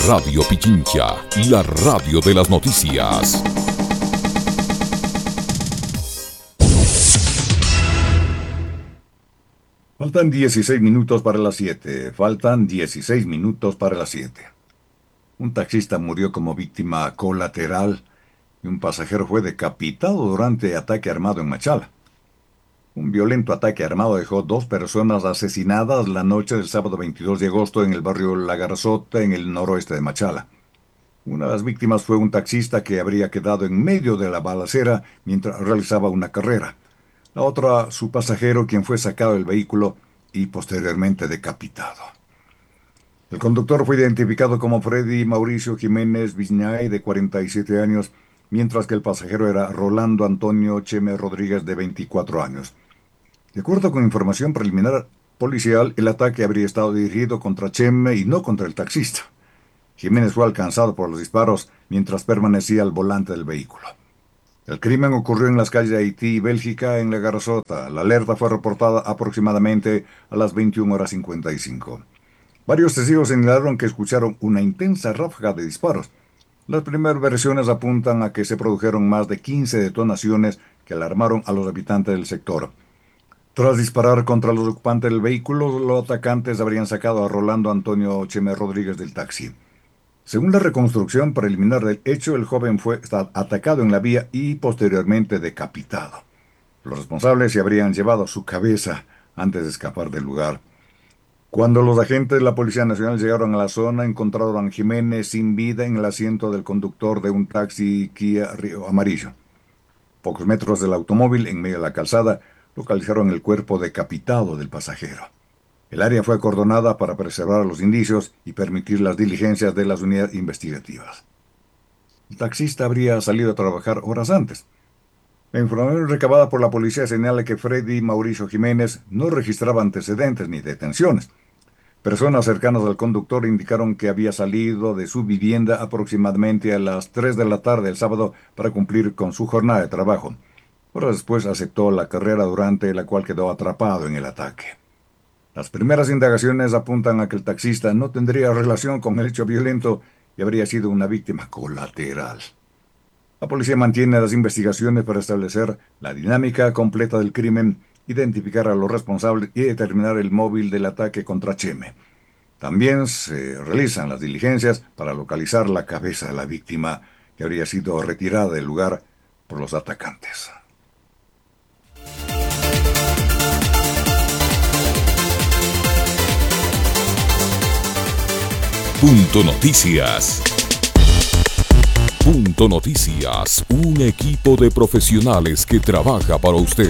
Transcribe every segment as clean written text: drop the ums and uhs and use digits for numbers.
Radio Pichincha, la radio de las noticias. Faltan 16 minutos para las 7. Faltan 16 minutos para las 7. Un taxista murió como víctima colateral y un pasajero fue decapitado durante ataque armado en Machala. Un violento ataque armado dejó 2 personas asesinadas la noche del sábado 22 de agosto en el barrio La Garzota, en el noroeste de Machala. Una de las víctimas fue un taxista que habría quedado en medio de la balacera mientras realizaba una carrera. La otra, su pasajero, quien fue sacado del vehículo y posteriormente decapitado. El conductor fue identificado como Freddy Mauricio Jiménez Viñay, de 47 años, mientras que el pasajero era Rolando Antonio Cheme Rodríguez, de 24 años. De acuerdo con información preliminar policial, el ataque habría estado dirigido contra Cheme y no contra el taxista. Jiménez fue alcanzado por los disparos mientras permanecía al volante del vehículo. El crimen ocurrió en las calles de Haití y Bélgica, en La Garzota. La alerta fue reportada aproximadamente a las 21:55. Varios testigos señalaron que escucharon una intensa ráfaga de disparos. Las primeras versiones apuntan a que se produjeron más de 15 detonaciones que alarmaron a los habitantes del sector. Tras disparar contra los ocupantes del vehículo, los atacantes habrían sacado a Rolando Antonio Cheme Rodríguez del taxi. Según la reconstrucción preliminar del hecho, el joven fue atacado en la vía y posteriormente decapitado. Los responsables se habrían llevado su cabeza antes de escapar del lugar. Cuando los agentes de la Policía Nacional llegaron a la zona, encontraron a Jiménez sin vida en el asiento del conductor de un taxi Kia Río Amarillo. Pocos metros del automóvil, en medio de la calzada, localizaron el cuerpo decapitado del pasajero. El área fue acordonada para preservar los indicios y permitir las diligencias de las unidades investigativas. El taxista habría salido a trabajar horas antes. La información recabada por la policía señala que Freddy Mauricio Jiménez no registraba antecedentes ni detenciones. Personas cercanas al conductor indicaron que había salido de su vivienda aproximadamente a las 3 de la tarde el sábado para cumplir con su jornada de trabajo. Horas después aceptó la carrera, durante la cual quedó atrapado en el ataque. Las primeras indagaciones apuntan a que el taxista no tendría relación con el hecho violento y habría sido una víctima colateral. La policía mantiene las investigaciones para establecer la dinámica completa del crimen, identificar a los responsables y determinar el móvil del ataque contra Cheme. También se realizan las diligencias para localizar la cabeza de la víctima, que habría sido retirada del lugar por los atacantes. Punto Noticias. Punto Noticias, un equipo de profesionales que trabaja para usted.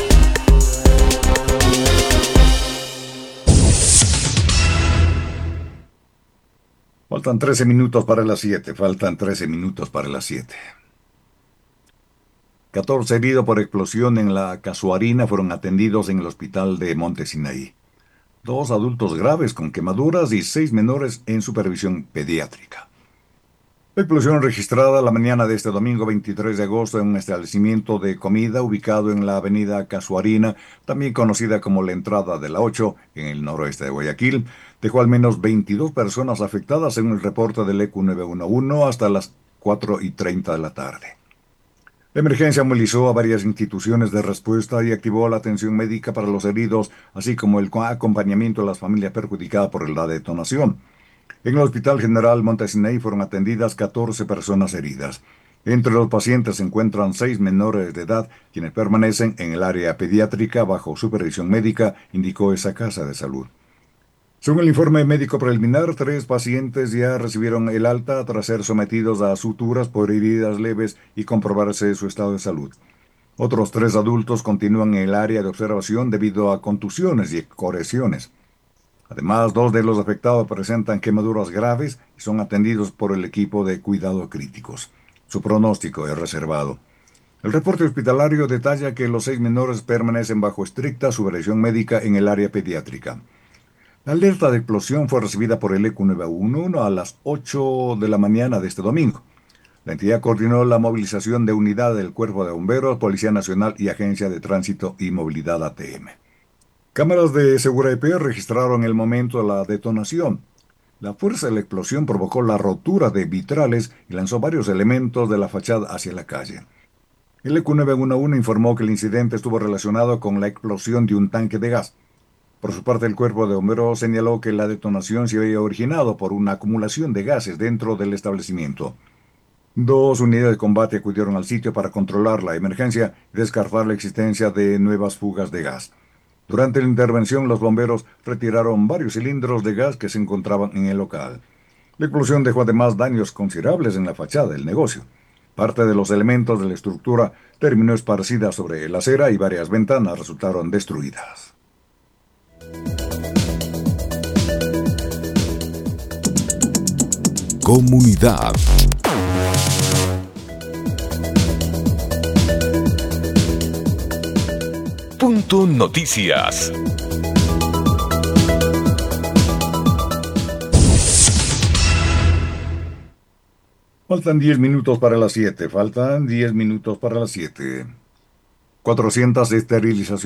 Faltan 13 minutos para las 7. 14 heridos por explosión en la Casuarina fueron atendidos en el hospital de Monte Sinaí. 2 adultos graves con quemaduras y 6 menores en supervisión pediátrica. La explosión registrada la mañana de este domingo 23 de agosto en un establecimiento de comida ubicado en la avenida Casuarina, también conocida como la entrada de la 8, en el noroeste de Guayaquil, dejó al menos 22 personas afectadas según el reporte del ECU 911 hasta las 4:30 de la tarde. La emergencia movilizó a varias instituciones de respuesta y activó la atención médica para los heridos, así como el acompañamiento a las familias perjudicadas por la detonación. En el Hospital General Monte Sinaí fueron atendidas 14 personas heridas. Entre los pacientes se encuentran 6 menores de edad, quienes permanecen en el área pediátrica bajo supervisión médica, indicó esa casa de salud. Según el informe médico preliminar, 3 pacientes ya recibieron el alta tras ser sometidos a suturas por heridas leves y comprobarse su estado de salud. Otros 3 adultos continúan en el área de observación debido a contusiones y correcciones. Además, 2 de los afectados presentan quemaduras graves y son atendidos por el equipo de cuidado críticos. Su pronóstico es reservado. El reporte hospitalario detalla que los 6 menores permanecen bajo estricta supervisión médica en el área pediátrica. La alerta de explosión fue recibida por el ECU 911 a las 8 de la mañana de este domingo. La entidad coordinó la movilización de unidades del Cuerpo de Bomberos, Policía Nacional y Agencia de Tránsito y Movilidad ATM. Cámaras de seguridad IP registraron el momento de la detonación. La fuerza de la explosión provocó la rotura de vitrales y lanzó varios elementos de la fachada hacia la calle. El EQ911 informó que el incidente estuvo relacionado con la explosión de un tanque de gas. Por su parte, el cuerpo de bomberos señaló que la detonación se había originado por una acumulación de gases dentro del establecimiento. Dos unidades de combate acudieron al sitio para controlar la emergencia y descartar la existencia de nuevas fugas de gas. Durante la intervención, los bomberos retiraron varios cilindros de gas que se encontraban en el local. La explosión dejó además daños considerables en la fachada del negocio. Parte de los elementos de la estructura terminó esparcida sobre la acera y varias ventanas resultaron destruidas. Comunidad. Punto Noticias. Faltan 10 minutos para las 7. 400 esterilizaciones